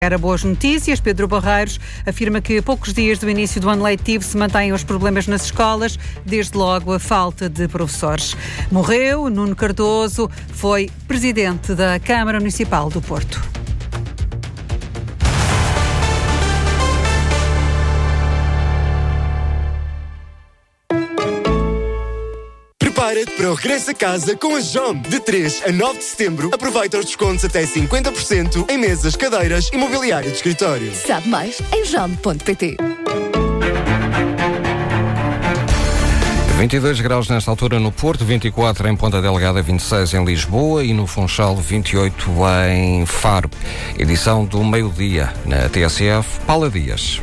Era boas notícias. Pedro Barreiros afirma que a poucos dias do início do ano letivo se mantêm os problemas nas escolas, desde logo a falta de professores. Morreu Nuno Cardoso, foi presidente da Câmara Municipal do Porto. Prepara-te para o regresso a casa com a JOM. De 3 a 9 de setembro, aproveita os descontos até 50% em mesas, cadeiras e mobiliário de escritório. Sabe mais em jom.pt. 22 graus nesta altura no Porto, 24 em Ponta Delgada, 26 em Lisboa e no Funchal 28 em Faro. Edição do meio-dia na TSF, Paula Dias.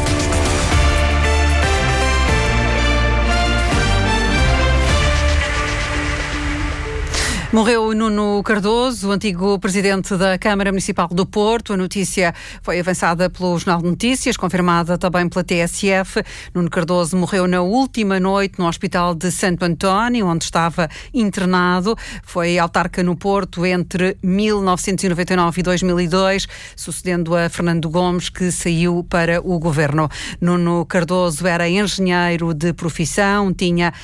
Morreu Nuno Cardoso, antigo presidente da Câmara Municipal do Porto. A notícia foi avançada pelo Jornal de Notícias, confirmada também pela TSF. Nuno Cardoso morreu na última noite no Hospital de Santo António, onde estava internado. Foi autarca no Porto entre 1999 e 2002, sucedendo a Fernando Gomes, que saiu para o governo. Nuno Cardoso era engenheiro de profissão, tinha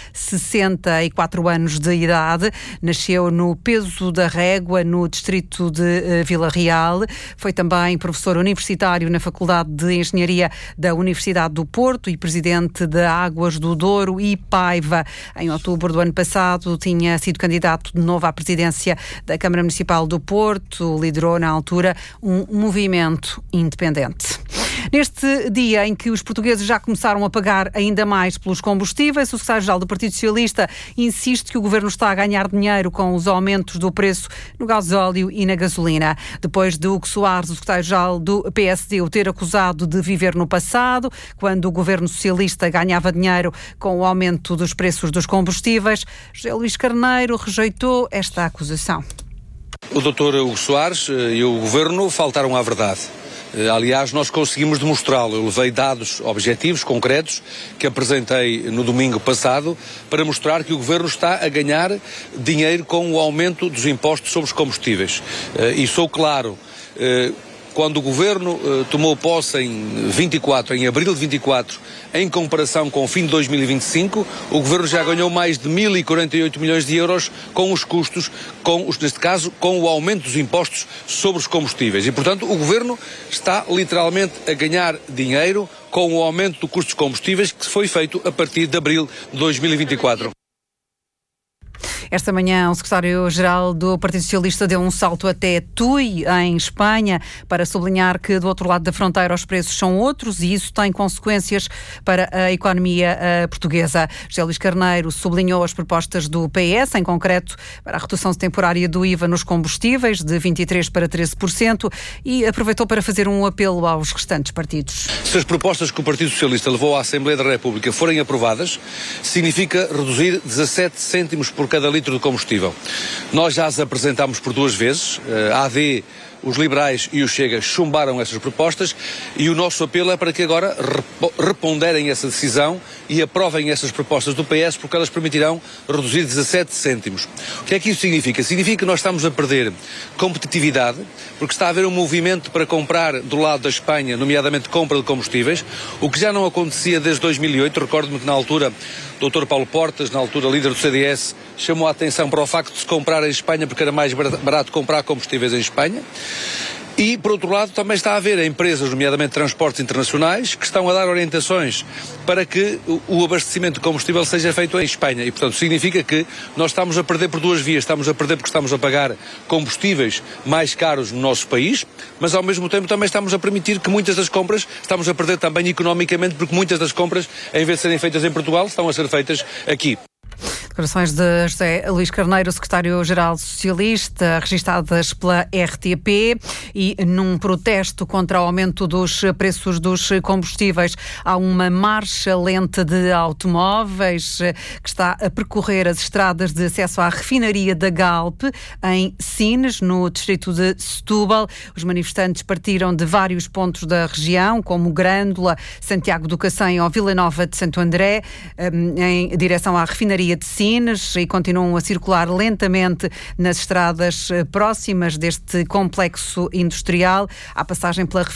64 anos de idade, nasceu no Peso da Régua, no distrito de Vila Real. Foi também professor universitário na Faculdade de Engenharia da Universidade do Porto e presidente da Águas do Douro e Paiva. Em outubro do ano passado tinha sido candidato de novo à presidência da Câmara Municipal do Porto. Liderou na altura um movimento independente. Neste dia em que os portugueses já começaram a pagar ainda mais pelos combustíveis, o secretário-geral do Partido Socialista insiste que o governo está a ganhar dinheiro com os aumentos do preço no gasóleo e na gasolina. Depois de Hugo Soares, o secretário-geral do PSD, o ter acusado de viver no passado, quando o governo socialista ganhava dinheiro com o aumento dos preços dos combustíveis, José Luís Carneiro rejeitou esta acusação. O Dr. Hugo Soares e o governo faltaram à verdade. Aliás, nós conseguimos demonstrá-lo. Eu levei dados objetivos, concretos, que apresentei no domingo passado, para mostrar que o Governo está a ganhar dinheiro com o aumento dos impostos sobre os combustíveis. E sou claro, quando o Governo tomou posse em abril de 24, em comparação com o fim de 2025, o Governo já ganhou mais de 1.048 milhões de euros com os custos, neste caso, com o aumento dos impostos sobre os combustíveis. E, portanto, o Governo está literalmente a ganhar dinheiro com o aumento do custo dos combustíveis que foi feito a partir de abril de 2024. Esta manhã, o secretário-geral do Partido Socialista deu um salto até Tui, em Espanha, para sublinhar que do outro lado da fronteira os preços são outros e isso tem consequências para a economia portuguesa. José Luís Carneiro sublinhou as propostas do PS, em concreto para a redução temporária do IVA nos combustíveis, de 23% para 13%, e aproveitou para fazer um apelo aos restantes partidos. Se as propostas que o Partido Socialista levou à Assembleia da República forem aprovadas, significa reduzir 17 cêntimos por cada litro de combustível. Nós já as apresentámos por duas vezes. A AD, os liberais e o Chega chumbaram essas propostas e o nosso apelo é para que agora reponderem essa decisão e aprovem essas propostas do PS, porque elas permitirão reduzir 17 cêntimos. O que é que isso significa? Significa que nós estamos a perder competitividade, porque está a haver um movimento para comprar do lado da Espanha, nomeadamente compra de combustíveis, o que já não acontecia desde 2008. Recordo-me que na altura o Dr. Paulo Portas, na altura líder do CDS, chamou a atenção para o facto de se comprar em Espanha porque era mais barato comprar combustíveis em Espanha. E, por outro lado, também está a haver empresas, nomeadamente transportes internacionais, que estão a dar orientações para que o abastecimento de combustível seja feito em Espanha. E, portanto, significa que nós estamos a perder por duas vias. Estamos a perder porque estamos a pagar combustíveis mais caros no nosso país, mas, ao mesmo tempo, também estamos a permitir que muitas das compras, estamos a perder também economicamente, porque muitas das compras, em vez de serem feitas em Portugal, estão a ser feitas aqui. Declarações de José Luís Carneiro, secretário-geral socialista, registadas pela RTP, e num protesto contra o aumento dos preços dos combustíveis, há uma marcha lenta de automóveis que está a percorrer as estradas de acesso à refinaria da Galp, em Sines, no distrito de Setúbal. Os manifestantes partiram de vários pontos da região, como Grândola, Santiago do Cacém ou Vila Nova de Santo André, em direção à refinaria de Sines. Sines e continuam a circular lentamente nas estradas próximas deste complexo industrial. À passagem pela